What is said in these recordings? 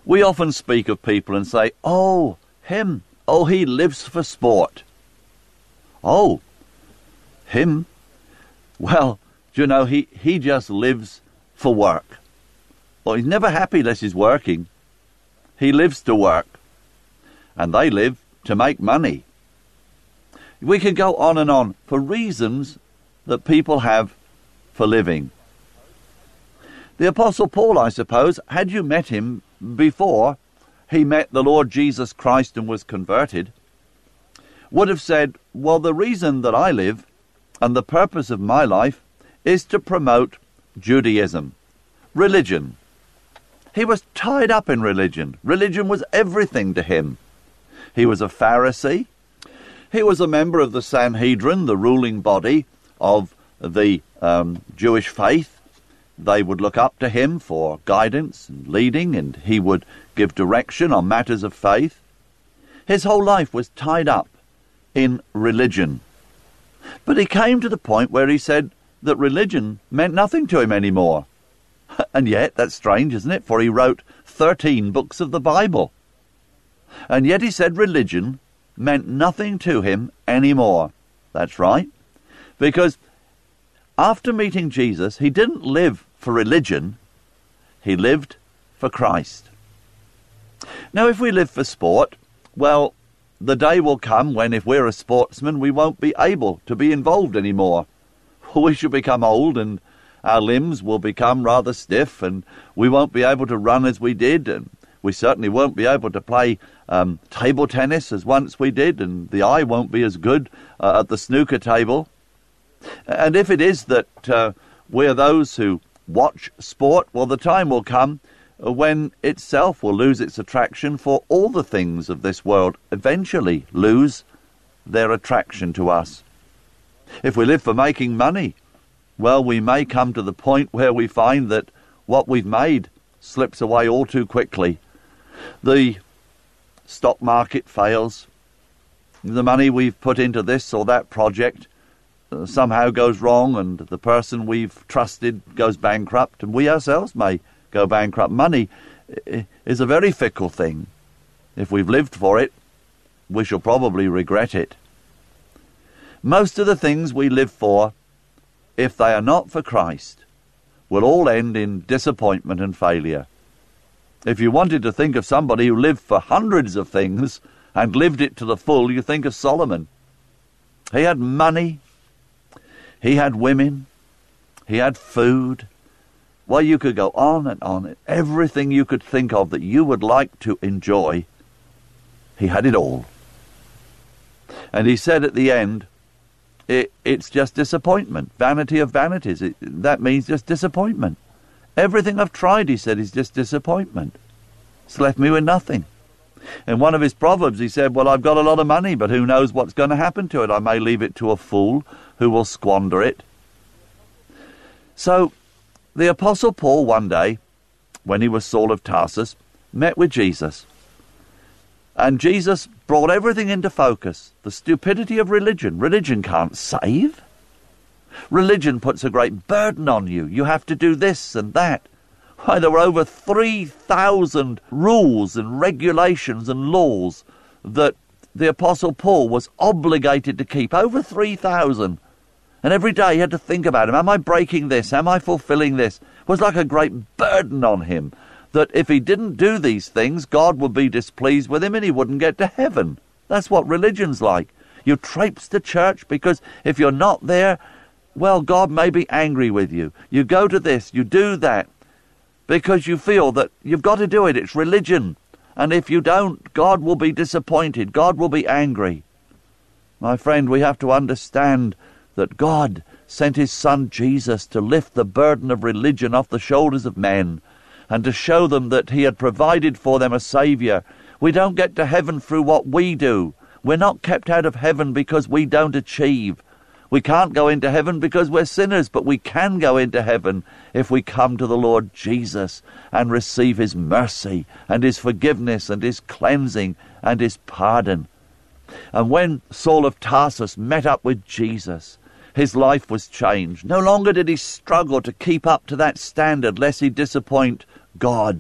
We often speak of people and say, oh, him, oh, he lives for sport. Oh, him, well, do you know, he just lives for work. Well, he's never happy unless he's working. He lives to work, and they live to make money. We can go on and on for reasons that people have for living. The Apostle Paul, I suppose, had you met him before he met the Lord Jesus Christ and was converted, would have said, well, the reason that I live and the purpose of my life is to promote Judaism, religion. He was tied up in religion. Religion was everything to him. He was a Pharisee. He was a member of the Sanhedrin, the ruling body of the Jewish faith. They would look up to him for guidance and leading, and he would give direction on matters of faith. His whole life was tied up in religion. But he came to the point where he said that religion meant nothing to him anymore. And yet, that's strange, isn't it? For he wrote 13 books of the Bible. And yet he said religion meant nothing to him anymore. That's right. Because after meeting Jesus, he didn't live for religion. He lived for Christ. Now, if we live for sport, well, the day will come when, if we're a sportsman, we won't be able to be involved anymore. We shall become old, and our limbs will become rather stiff, and we won't be able to run as we did, and we certainly won't be able to play table tennis as once we did, and the eye won't be as good at the snooker table. And if it is that we're those who watch sport, well, the time will come when itself will lose its attraction, for all the things of this world eventually lose their attraction to us. If we live for making money, well, we may come to the point where we find that what we've made slips away all too quickly. The stock market fails. The money we've put into this or that project somehow goes wrong, and the person we've trusted goes bankrupt, and we ourselves may go bankrupt. Money is a very fickle thing. If we've lived for it, we shall probably regret it. Most of the things we live for, if they are not for Christ, will all end in disappointment and failure. If you wanted to think of somebody who lived for hundreds of things and lived it to the full, you think of Solomon. He had money, he had women, he had food. Well, you could go on and on. Everything you could think of that you would like to enjoy, he had it all. And he said at the end, it's just disappointment, vanity of vanities. That means just disappointment. Everything I've tried, he said, is just disappointment. It's left me with nothing. In one of his Proverbs, he said, well, I've got a lot of money, but who knows what's going to happen to it? I may leave it to a fool who will squander it. So, the Apostle Paul one day, when he was Saul of Tarsus, met with Jesus. And Jesus brought everything into focus. The stupidity of religion. Religion can't save. Religion puts a great burden on you. You have to do this and that. Why, there were over 3,000 rules and regulations and laws that the Apostle Paul was obligated to keep. Over 3,000. And every day he had to think about them. Am I breaking this? Am I fulfilling this? It was like a great burden on him, that if he didn't do these things, God would be displeased with him and he wouldn't get to heaven. That's what religion's like. You traipse to church because if you're not there, well, God may be angry with you. You go to this, you do that, because you feel that you've got to do it. It's religion. And if you don't, God will be disappointed. God will be angry. My friend, we have to understand that God sent his Son Jesus to lift the burden of religion off the shoulders of men and to show them that he had provided for them a Saviour. We don't get to heaven through what we do. We're not kept out of heaven because we don't achieve. We can't go into heaven because we're sinners, but we can go into heaven if we come to the Lord Jesus and receive his mercy and his forgiveness and his cleansing and his pardon. And when Saul of Tarsus met up with Jesus, his life was changed. No longer did he struggle to keep up to that standard lest he disappoint God,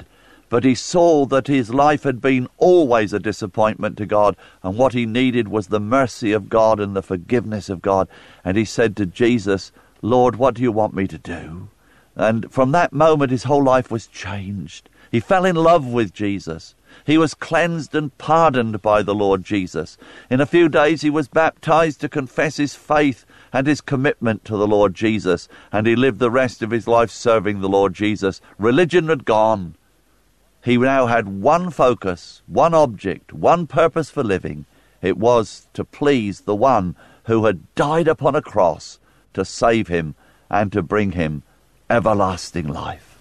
But he saw that his life had been always a disappointment to God, and what he needed was the mercy of God and the forgiveness of God. And he said to Jesus, Lord, what do you want me to do? And from that moment his whole life was changed. He fell in love with Jesus. He was cleansed and pardoned by the Lord Jesus. In a few days he was baptized to confess his faith and his commitment to the Lord Jesus, and he lived the rest of his life serving the Lord Jesus. Religion had gone. He now had one focus, one object, one purpose for living. It was to please the one who had died upon a cross to save him and to bring him everlasting life.